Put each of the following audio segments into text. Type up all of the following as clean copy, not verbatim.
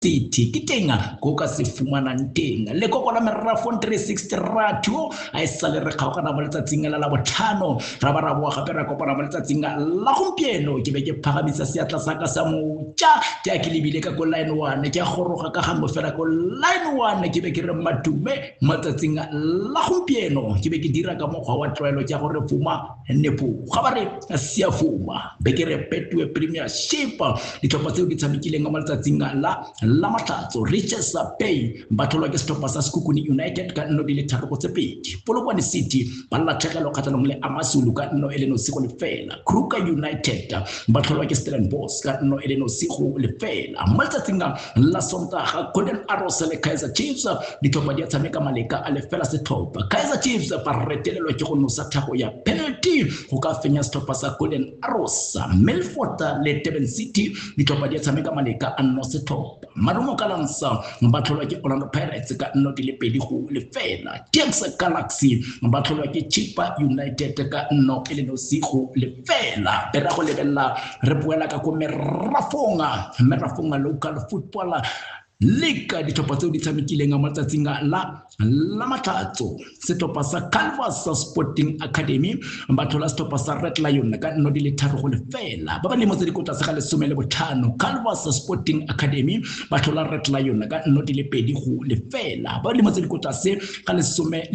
City ke tenga go ka se fumanang teng le go la merafo 360 radio a isale re kgaogana mo letsatsing la botlhano ra ba ra boa gape ra kopana mo letsatsing la gompieno ke be ke phagamisa seatla sa ka sa motja ke a ke lebile ka go line 1 ke a goroga ka gangwe fela go line 1 ke be ke re madume mo letsatsing la gompieno ke be ke dira ka mokgwa wa tlwaelo ke gore fuma nepo ga ba re sia fuma be ke re Betway Premiership ditlhopha tseo di tshamekileng mo letsatsing la matlatso Richards Bay batholwa ke stopper sa Sekhukhune United ka nno di le tharo go tsepedi Polokwane City ba la tlhekelo kgatlhanong le Amazulu ka nno ele no sigo le fela Kruger United batholwa ke Stellenbosch ka nno ele no sigo le fela mo letsatsing la Sontaga Golden Arrows le Kaizer Chiefs ditlhopha di tshameka maleka a le fela sethopa Kaizer Chiefs ba retelelwa ke go nosa thago ya penalty go ka fenya stopper sa Golden Arrows Milford le Durban City ditlhopha di tshameka maleka a nno sethopa Marumo Gallants batholwa ke Orlando Pirates ka nno di le pedi go le fela TX Galaxy batholwa ke Chippa United ka nno ele no sigo le fela pera go lebella re boela ka go merafonga local football Liga ditlhopha tseo di tshamekileng mo letsatsing la matlatso setopha sa Calvas Sporting Academy bathola setopha sa Red Lion ka nno di le tharo go le fela ba ba le mo tse di kotla sa ga le 15 Calvas Sporting Academy bathola Red Lion ka nno di le pedi go le fela ba le mo tse di kotla se ga le 17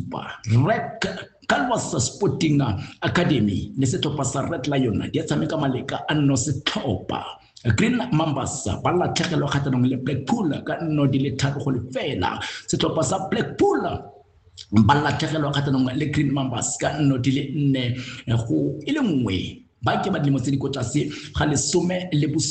Calvas Sporting Academy le setopha sa Red Lion di tshameka maleka a nno setopha Green Mambas ba la tlhekelo kgatlhanong le Blackpool ka nno di le tharo go le fela setopha sa Blackpool ba la tlhekelo kgatlhanong le Green Mambas ka nno di le 4 go ile nngwe ba ke ba di mo tse di kotla se ga le 17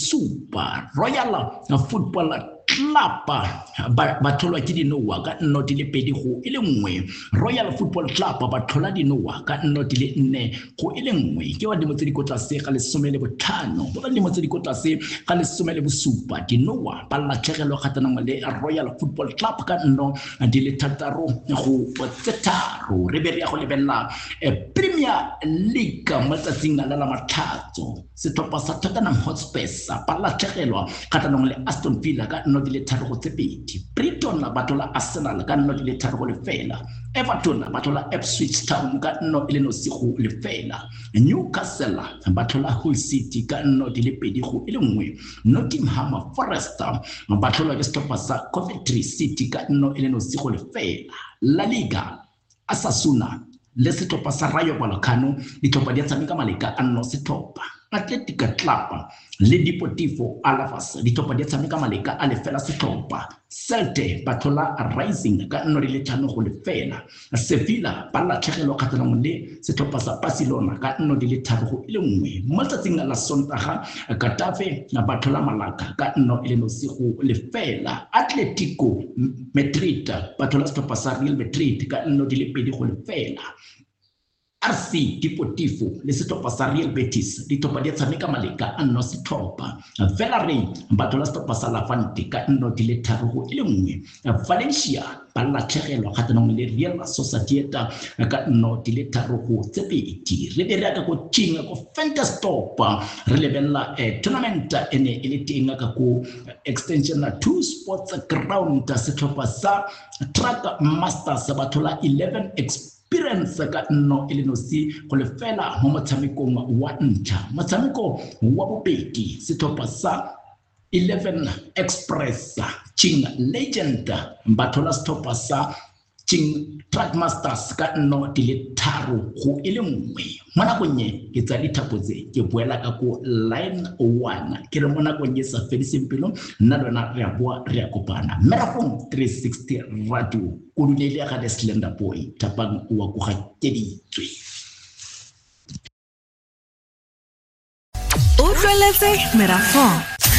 Royal Football Club batholwa ke dinoa ka nno di le pedi go ile nngwe Royal Football Club bathola dinoa ka nno di le 4 go ile nngwe ke ba di mo tse di kotla se ga le 15 ba ba di mo tse di kotla se ga le 17 dinoa ba la tlhekelo kgatlhanong le Royal Football Club ka nno di le 3 go tsetharo re be re ya go lebella Premier League mo tsatsing la matlatso setopha sa Tottenham Hotspur ba la tlhegelwa kgatlhanong le Aston Villa ka nno di le tharo go tsepedi Brighton bathola Arsenal ka nno di le tharo go le fela Everton bathola Ipswich Town ka nno ile no sigo le fela Newcastle bathola Hull City ka nno di le pedi go ile nngwe Nottingham Forest bathola ke setopha sa Coventry City ka nno ile no sigo le fela La Liga Osasuna le setopha sa Rayo Vallecano ditlhopha di tshameka maleka a nno setopha Athletic Club le Deportivo Alaves ditlhopha di tshameka maleka a le fela setopha Celtic bathola Rising ka nno di le thano go le fela Sevilla ba la tlhegelo kgatlhanong le setopha sa Barcelona ka nno di le tharo go ile nngwe mo letsatsing la Sontaga Getafe bathola Malaga ka nno ile no sigo le fela Atletico Madrid bathola setopha sa Real Madrid ka nno di le pedi go le fela RC Deportivo le setopha sa Real Betis ditlhopha di tshameka maleka a nno setopha Villarreal bathola setopha sa Levante ka nno di le tharo go ile nngwe Valencia ba la tlhegelwa kgatlhanong le Real Sociedad ka nno di le tharo go tsepedi re be re ka go tšhinga go Fantasy-Top re lebella tournament ene ile teng ka go extension 2 sports ground setopha sa Track Masters bathola 11 experience ka nno ile no si go le fela mo motshamekong wa ntlha motshameko wa bobedi setopha sa 11 Express Ching Legend bathola setopha sa Ching Track Masters ka nno di le tharo go ile nngwe mo nakong ke tsa dithapotse ke boela ka go line 1 ke re mo nakong sa fediseng pelo nna lona re a boa re a kopana Merafong 360 radio go dulele ga the Slender Boy tapang wa go ga keditswe Utlweletse Merafong